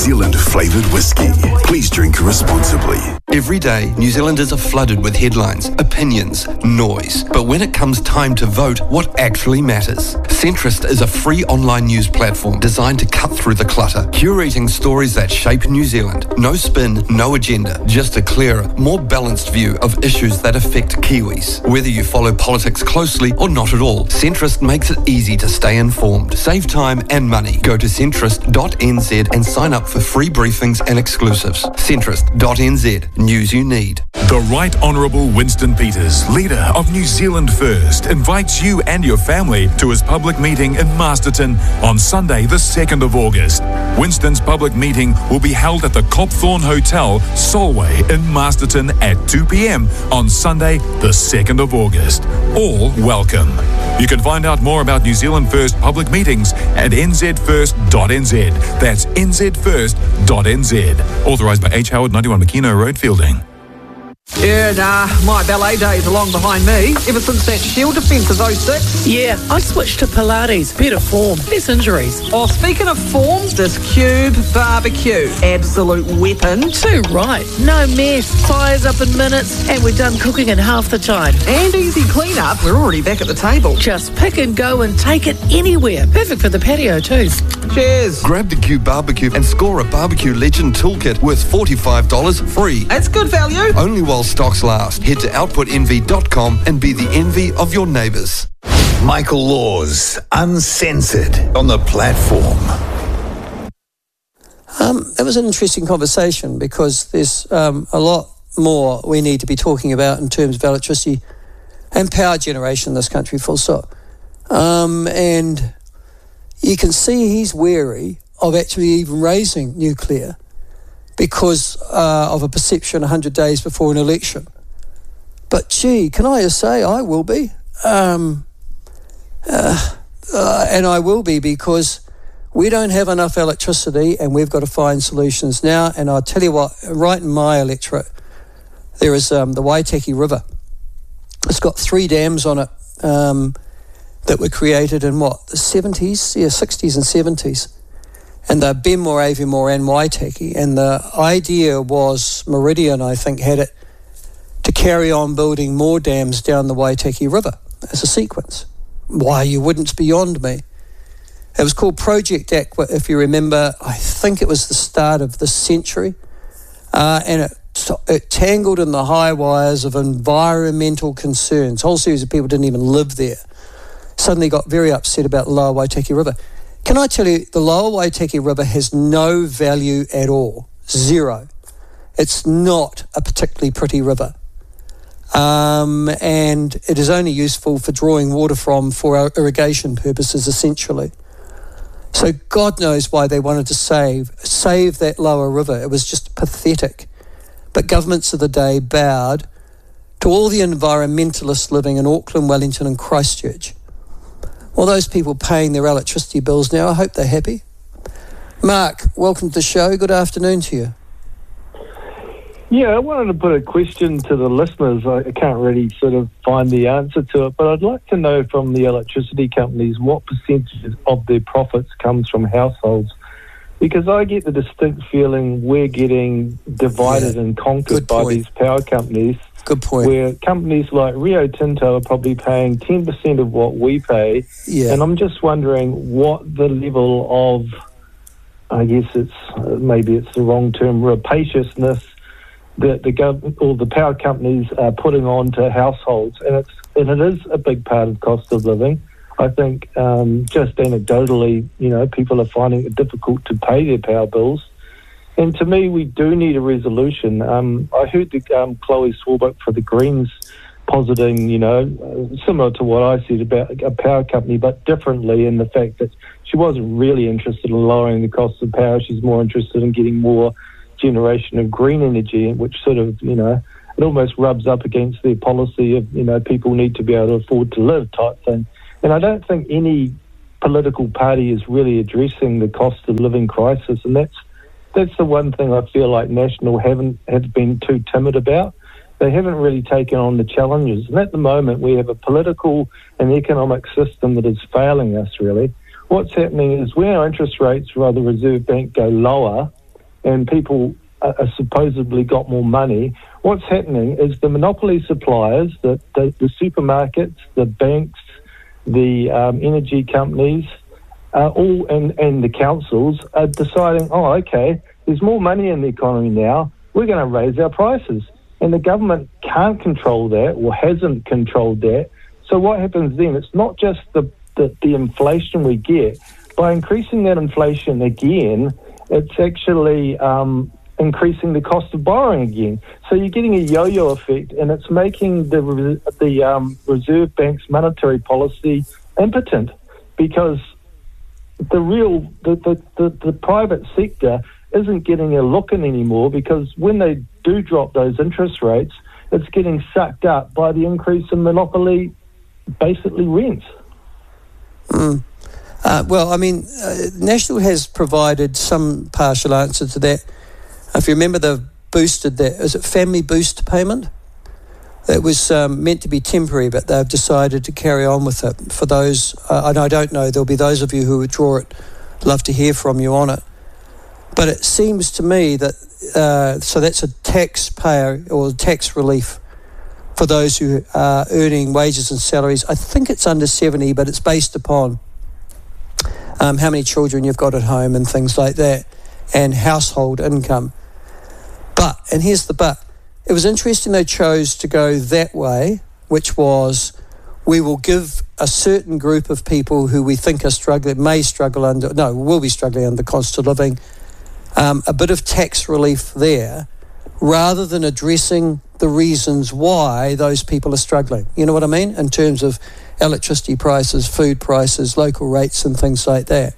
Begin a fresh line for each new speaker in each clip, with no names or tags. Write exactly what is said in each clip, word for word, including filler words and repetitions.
Zealand flavoured whiskey. Please drink responsibly.
Every day, New Zealanders are flooded with headlines, opinions, noise. But when it comes time to vote, what actually matters? Centrist is a free online news platform designed to cut through the clutter, curating stories that shape New Zealand. No spin, no agenda, just a clearer, more balanced view of issues that affect Kiwis. Whether you follow politics closely or not at all, Centrist makes it easy to stay informed. Save time and money. Go to centrist dot n z and sign up for free briefings and exclusives. centrist dot n z. News you need.
The Right Honourable Winston Peters, leader of New Zealand First, invites you and your family to his public meeting in Masterton on Sunday the second of August. Winston's public meeting will be held at the Copthorne Hotel, Solway in Masterton at two p.m. on Sunday the second of August. All welcome. You can find out more about New Zealand First public meetings at n z first dot n z. That's n z first dot n z. Authorised by H. Howard, ninety-one McKenna Road, Fielding.
Yeah, nah, my ballet days are long behind me. Ever since that Shield defence of oh six.
Yeah, I switched to Pilates. Better form, less injuries.
Oh, speaking of form, this Cube barbecue. Absolute weapon.
Too right. No mess. Fires up in minutes, and we're done cooking in half the time.
And easy clean-up. We're already back at the table.
Just pick and go and take it anywhere. Perfect for the patio too.
Cheers.
Grab the Cube barbecue and score a barbecue legend toolkit worth forty-five dollars free.
That's good value.
Only while stocks last. Head to output envy dot com and be the envy of your neighbours.
Michael Laws, uncensored on the platform.
Um, it was an interesting conversation because there's um, a lot more we need to be talking about in terms of electricity and power generation in this country, full stop. Um, and you can see he's wary of actually even raising nuclear because uh, of a perception one hundred days before an election. But gee, can I just say I will be? Um, uh, uh, and I will be because we don't have enough electricity and we've got to find solutions now. And I'll tell you what, right in my electorate, there is um, the Waitaki River. It's got three dams on it um, that were created in what, the seventies? Yeah, sixties and seventies. And they're Benmore, Aviemore and Waitaki. And the idea was Meridian, I think, had it to carry on building more dams down the Waitaki River as a sequence. Why you wouldn't beyond me. It was called Project Aqua, if you remember. I think it was the start of this century. Uh, and it, it tangled in the high wires of environmental concerns. A whole series of people didn't even live there. Suddenly got very upset about the Lower Waitaki River. Can I tell you, the Lower Waitaki River has no value at all. Zero. It's not a particularly pretty river. Um, and it is only useful for drawing water from for our irrigation purposes, essentially. So God knows why they wanted to save, save that lower river. It was just pathetic. But governments of the day bowed to all the environmentalists living in Auckland, Wellington and Christchurch. All those people paying their electricity bills now, I hope they're happy. Mark, welcome to the show. Good afternoon to you.
Yeah, I wanted to put a question to the listeners. I can't really sort of find the answer to it, but I'd like to know from the electricity companies what percentage of their profits comes from households. Because I get the distinct feeling we're getting divided yeah. and conquered by these power companies.
Good point.
Where companies like Rio Tinto are probably paying ten percent of what we pay.
Yeah.
And I'm just wondering what the level of, I guess it's, uh, maybe it's the wrong term, rapaciousness that the government or the power companies are putting on to households. And it's and it is a big part of cost of living. I think um, just anecdotally, you know, people are finding it difficult to pay their power bills. And to me, we do need a resolution. Um, I heard the, um, Chloe Swarbrick for the Greens positing, you know, uh, similar to what I said about a power company, but differently in the fact that she wasn't really interested in lowering the cost of power. She's more interested in getting more generation of green energy, which sort of, you know, it almost rubs up against their policy of, you know, people need to be able to afford to live type thing. And I don't think any political party is really addressing the cost of living crisis, and that's That's the one thing I feel like National haven't have been too timid about. They haven't really taken on the challenges. And at the moment, we have a political and economic system that is failing us, really. What's happening is when our interest rates by the Reserve Bank go lower, and people uh, are supposedly got more money. What's happening is the monopoly suppliers, the, the, the supermarkets, the banks, the um, energy companies, uh, all and, and the councils are deciding, oh, okay, there's more money in the economy now, we're going to raise our prices. And the government can't control that or hasn't controlled that. So what happens then? It's not just the, the, the inflation we get. By increasing that inflation again, it's actually um, increasing the cost of borrowing again. So you're getting a yo-yo effect, and it's making the the um, Reserve Bank's monetary policy impotent, because the real the, the, the, the private sector isn't getting a look in anymore, because when they do drop those interest rates, it's getting sucked up by the increase in monopoly, basically rents.
Mm. Uh, well, I mean, uh, National has provided some partial answer to that. If you remember, they've boosted that. Is it family boost payment? It was um, meant to be temporary, but they've decided to carry on with it. For those, uh, and I don't know, there'll be those of you who would draw it. Love to hear from you on it. But it seems to me that, uh, so that's a taxpayer or tax relief for those who are earning wages and salaries. I think it's under seventy, but it's based upon um, how many children you've got at home and things like that, and household income. But, and here's the but, it was interesting they chose to go that way, which was, we will give a certain group of people who we think are struggling, may struggle under, no, will be struggling under cost of living, um, a bit of tax relief there, rather than addressing the reasons why those people are struggling. You know what I mean? In terms of electricity prices, food prices, local rates and things like that.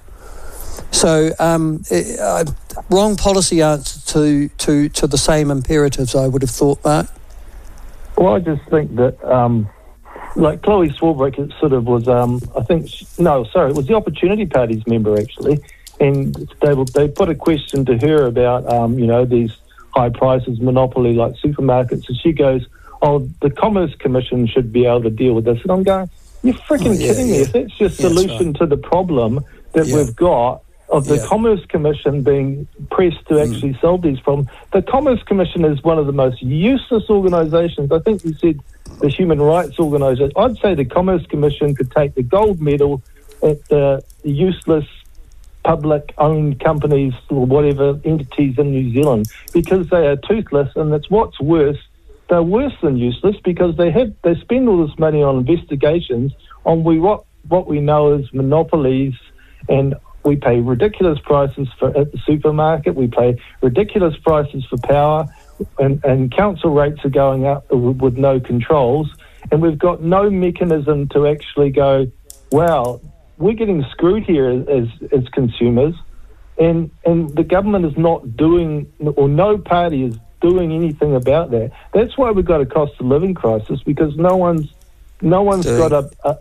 So, um, it, uh, wrong policy answer to, to, to the same imperatives, I would have thought, Mark.
Well, I just think that, um, like Chloe Swarbrick, it sort of was, um, I think, she, no, sorry, it was the Opportunity Party's member, actually, and they they put a question to her about, um, you know, these high prices, monopoly like supermarkets, and she goes, oh, the Commerce Commission should be able to deal with this. And I'm going, you're freaking oh, yeah, kidding yeah. me. If that's your solution right. to the problem that yeah. we've got, of the yeah. Commerce Commission being pressed to actually mm. solve these problems. The Commerce Commission is one of the most useless organisations. I think you said the Human Rights Organisation. I'd say the Commerce Commission could take the gold medal at the useless public-owned companies or whatever entities in New Zealand, because they are toothless, and that's what's worse. They're worse than useless, because they have they spend all this money on investigations on we what what we know as monopolies, and we pay ridiculous prices for at the supermarket. We pay ridiculous prices for power, and, and council rates are going up with no controls. And we've got no mechanism to actually go, wow, we're getting screwed here as as consumers, and and the government is not doing, or no party is doing anything about that. That's why we've got a cost of living crisis, because no one's no one's Doing. got a. a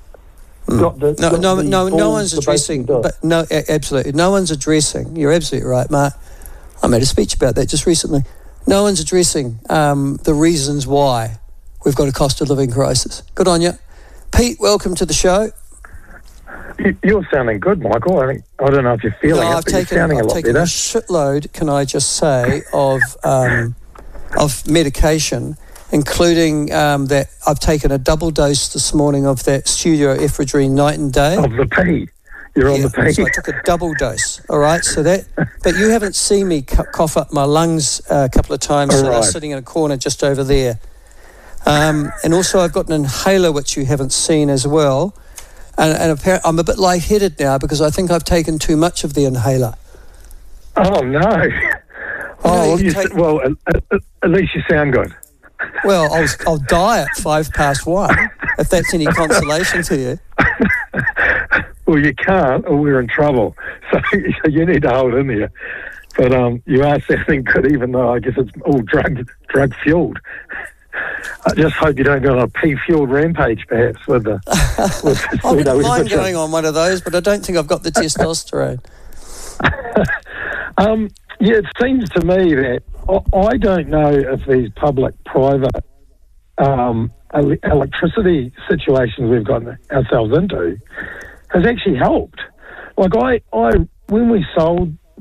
Got the,
no,
got
no,
the
no, no one's addressing. But no, absolutely, no one's addressing. You're absolutely right, Mark. I made a speech about that just recently. No one's addressing um, the reasons why we've got a cost of living crisis. Good on you, Pete. Welcome to the show.
You're sounding good, Michael. I think I don't know if you're feeling
no,
it,
I've
but
taken,
you're sounding
I've
a lot
taken
better.
a shitload, can I just say, of um, of medication, including um, that I've taken a double dose this morning of that Studio Ephedrine night and day.
Of the P. You're
yeah,
on the P.
So I took a double dose, all right? So that, but you haven't seen me cu- cough up my lungs uh, a couple of times,
all
so
right.
they're sitting in a corner just over there. Um, and also I've got an inhaler, which you haven't seen as well. And, and apparently I'm a bit lightheaded now because I think I've taken too much of the inhaler.
Oh, no. Oh,
you
well, you
take,
s- well at, at, at least you sound good.
Well, I'll, I'll die at five past one, if that's any consolation to you.
Well, you can't, or we're in trouble. So you need to hold in there. But um, you are sounding good, even though I guess it's all drug drug fueled. I just hope you don't go on a pea fueled rampage, perhaps, with the. With the
I wouldn't mind going on one of those, but I don't think I've got the testosterone.
um, yeah, it seems to me that I don't know if these public-private um, electricity situations we've gotten ourselves into has actually helped. Like I, I, when we sold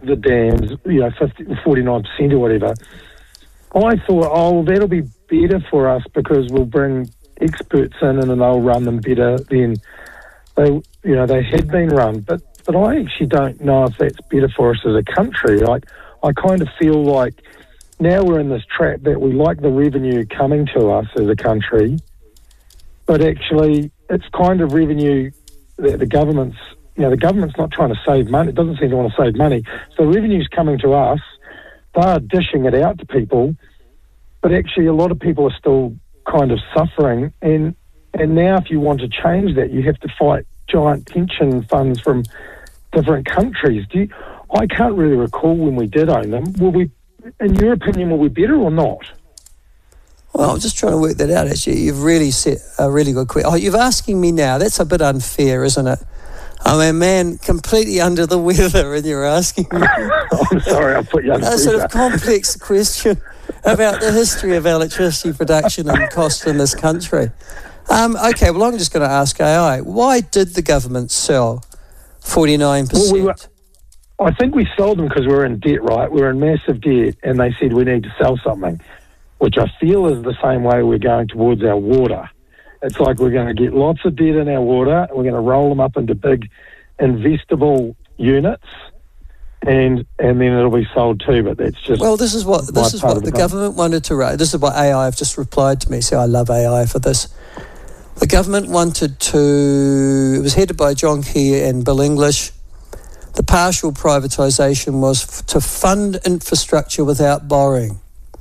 the dams, you know, fifty, forty-nine percent or whatever, I thought, oh, well, that'll be better for us because we'll bring experts in and they'll run them better than they, you know, they had been run. But but I actually don't know if that's better for us as a country. Like, I kind of feel like now we're in this trap that we like the revenue coming to us as a country, but actually it's kind of revenue that the government's, you know, the government's not trying to save money. It doesn't seem to want to save money. So revenue's coming to us. They're dishing it out to people, but actually a lot of people are still kind of suffering. And and now if you want to change that, you have to fight giant pension funds from different countries. Do you, I can't really recall when we did own them. Were we, in your opinion, were we better or not?
Well, I'm just trying to work that out, actually. You've really set a really good question. Oh, you're asking me now. That's a bit unfair, isn't it? I'm a man completely under the weather and you're asking me
I'm sorry, I put you under
a
pressure.
sort of complex question about the history of electricity production and cost in this country. Um, okay, well, I'm just going to ask A I. Why did the government sell forty-nine percent?
Well, we were, I think we sold them because we were in debt, right? We were in massive debt and they said we need to sell something, which I feel is the same way we're going towards our water. It's like we're going to get lots of debt in our water, we're going to roll them up into big investable units, and and then it'll be sold too, but that's just...
Well, this is what this is what the government wanted to raise. This is what A I have just replied to me, so I love A I for this. The government wanted to... It was headed by John Key and Bill English. The partial privatisation was f- to fund infrastructure without borrowing.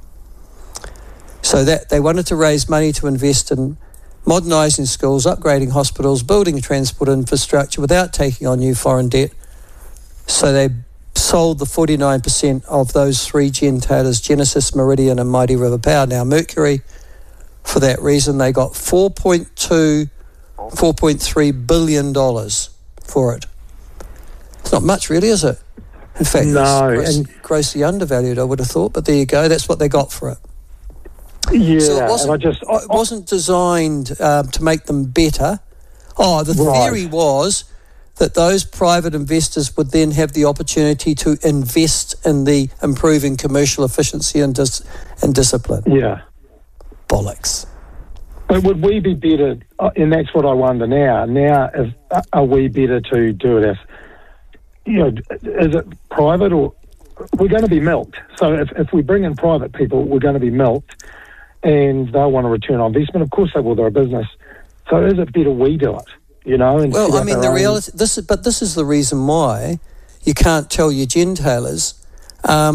So that they wanted to raise money to invest in modernising schools, upgrading hospitals, building transport infrastructure without taking on new foreign debt. So they sold the forty-nine percent of those three gentailers, Genesis, Meridian and Mighty River Power, now Mercury. For that reason, they got four point two, four point three billion dollars for it. It's not much really, is it? In fact,
no,
it's gross,
and
grossly undervalued, I would have thought, but there you go, that's what they got for it.
Yeah,
so it wasn't,
and I just... I,
it wasn't designed um, to make them better. Oh, the
Right.
theory was that those private investors would then have the opportunity to invest in the improving commercial efficiency and, dis- and discipline.
Yeah.
Bollocks.
But would we be better, uh, and that's what I wonder now, now if, uh, are we better to do it as, you know, is it private or... We're going to be milked. So if, if we bring in private people, we're going to be milked, and they'll want a return on investment. Of course they will, they're a business. So is it better we do it, you know? And
Well,
set
I
up
mean,
our
the
own-
reality... This is, but this is the reason why you can't tell your gentailers... Um,